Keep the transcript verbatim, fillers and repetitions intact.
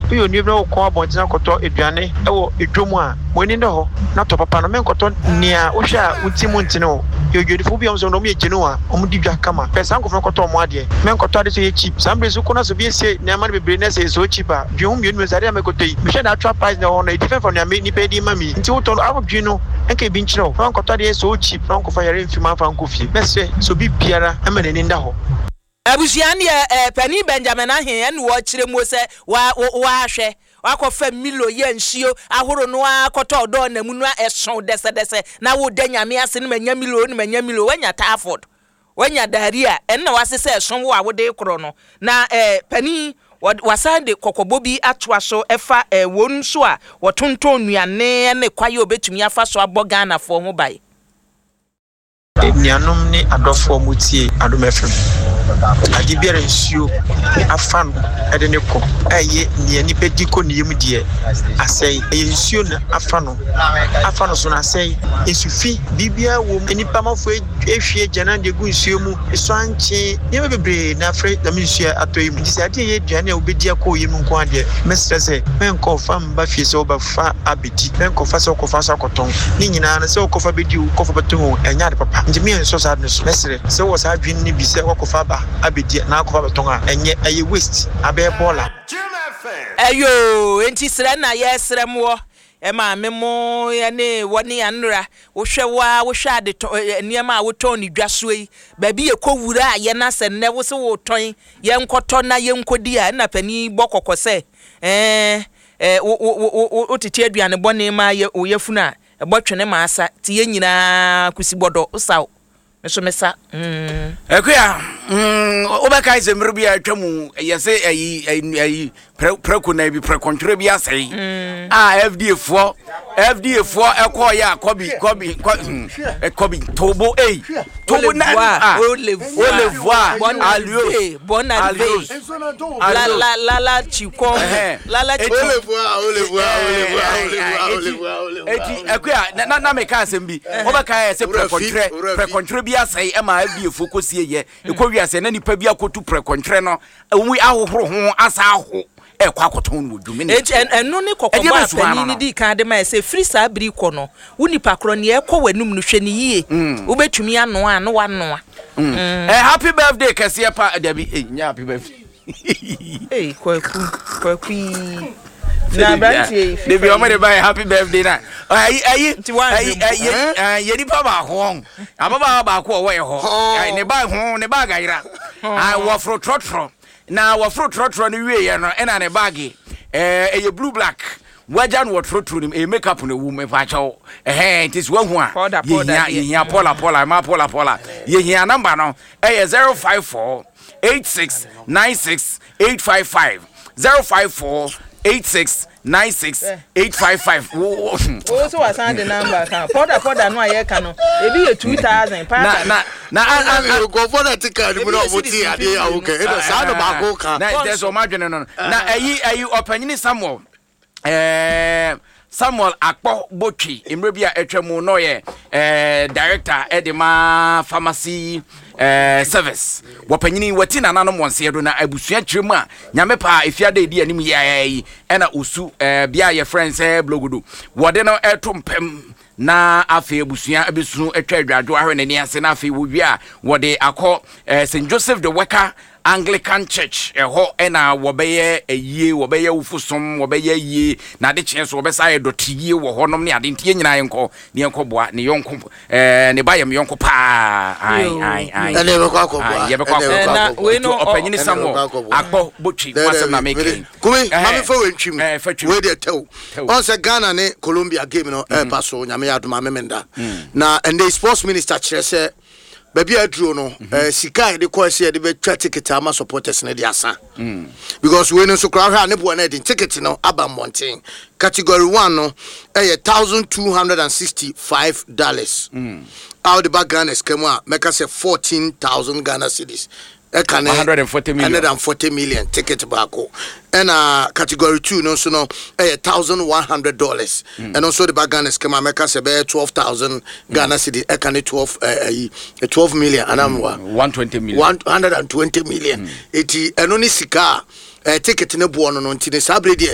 we you no ko abontina koto eduane e wo edwomu a moni ne ho na to papa no men koto nia wo hwa utimu ntine o yodwedifo bi omso no me ejinu a omdi dwa kama pesa nkofo koto mo ade men koto ade so ye cheap sambre so kono so bi ese na ma bebre na se so cheap a dwum bi nu sare amekoto yi me hwa na atwa price na ho na different from na me ni pedi mami nti wo to abodwi no enke bi nchiro ran koto ade so cheap ran nkofo yare mfima fa nkofi mese so bi biara amane ni nda ho abusian ye pani Benjamin ahen en wo kire mo se wa wa hwe wakofa milo ye nhio ahoro no akoto do na mu no eson dese dese na wo da nyame ase ne manya milo ne manya milo wanya Taford wanya daria en na wasese eson wo a wo de kro no na eh pani wasande kokobo bi atoa so efa wonu so a wotonton nuane ne kwaye obetumi afa so aboga na fo ho bai nianom ni adofo mutie adom efem adi biara nsuo afan ede ne ko eye ne ni pedi ko ne yem die asai eye nsuo na afano afano so na asai esufi bibia wo enipa mafo ehwie jana de gu nsuo mu eso anche ne bebre na afre na nsuo atoyi mu dise ade ye duane obedi akọ yem nko ade mestre se men ko fam ba fie se obafa abedi men ko fa se ko fa sa koton ni nyina na se ko fa bedi ko fa beton enya de papa ndimi enso sa adno so mestre se wo sa adwin ni bi se ko fa ba abedi na ko fa beton a enye aye waste abe bola ayo enti sere na ye sere mo e ma memo ye ne woni anra wo hwe wa wo hwe ade niam a wo ton ni dwaso yi ba bi ye kowura ye na se ne wo se wo ton ye nkoto na ye nkodi a na pani bokoko se eh eh wo titi aduane bone ma ye o yefuna e botwene ma asa ti ye nyina kusibodo usaw meso mesa mm ekuya mm obeka ise mrubia atwamu yese ayi ayi preko na bi prekontre bi asai ah F D A fo F D A fo ekọ ya kobi kobi kobi tobo eh tobo na ah olevoir alio bon alio la la la la chiko la la chiko olevoir olevoir olevoir olevoir eti ekuya na na meka asembi obeka ise prekontre prekontre bi asai e ma F D A fo kosie ye ekọwi asai na nipa bi akotu prekontre no omu ahohoro ho asa aho e kwa koton wo dwumi ne eno ne kokoba pani ni di kan de ma se free sabri ko no woni pakro ne e ko wanum no hwe ne yie ubetumi ano ano wano eh happy birthday kase pa dabi eh nya happy birthday eh kwaku kwaku na branche de bi o me de buy happy birthday na ayi ayi ayi ye di pa ba ho ababa ba ko wo ye ho ne ba ho ne ba gaira ah wo fro trotro na wo fro trotro no wie ye no ena ne bagi eh eye blue black wajan wo trotro ni e makeup no wu me fa chawo eh it is one a ye ye pola pola ma pola pola ye ye number no eh zero five four eight six nine six eight five five zero five four eight six nine six eight five five oh so was the number kan poda poda no aye kan no e bi two thousand na na na an go for that card we no moti ade ya okay e do sa no ba go kan na there's o madwene no na ayi ayi opanyini Samuel eh Samuel Akpo Bochi imrebia etwemu no ye eh director Edema Pharmacy eh service wopanyini wati na nanom wonse do na abusua kiremu a nyame pa efiade edi anim yayi ena osu eh bia ye friends eh blogodo wode no etompem na afi abusua abesu etwa adwado ahwe nani ase na afi wowi a wode akọ eh Saint Joseph the Worker Anglican Church eho ena wobeye eyie wobeye ufusom wobeye yie na de kyen so wobesa ye dotiye wo honom ne ade ntie nyina yenko ne yenko boa ne yonko eh ne bayem yonko pa ai ai ai ene be kwa ko boa ye be kwa ko we no opanyini Samuel Akpo Bochi wasem na making kumi mami fo wentwim we de tew on se Ghana ne Colombia game no e paso nyame adoma memenda na and the sports minister kire se baby adro no eh sika de ko se de be twa ticket ama supporters na de asa because we no so kra ha ne bo na de ticket no aba mountain category one no eh one thousand two hundred sixty-five dollars out the background is come make us say fourteen thousand Ghana cedis one hundred forty million one hundred forty million ticket back and uh category two no so no eh one thousand one hundred dollars and also the background is come make us say twelve thousand Ghana cedis e can twelve uh, twelve million and I'm one hundred twenty million one hundred twenty million eighty and only sika uh, ticket ne bo no no ntine sabre de